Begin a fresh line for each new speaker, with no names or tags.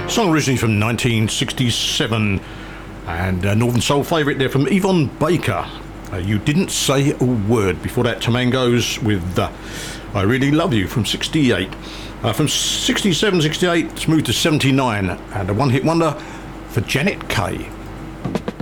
Song originally from 1967, and a Northern Soul favourite there from Yvonne Baker. You Didn't Say a Word. Before that, Tamangos with I Really Love You from 68. From 67, 68, it's moved to 79, and a one-hit wonder for Janet Kay.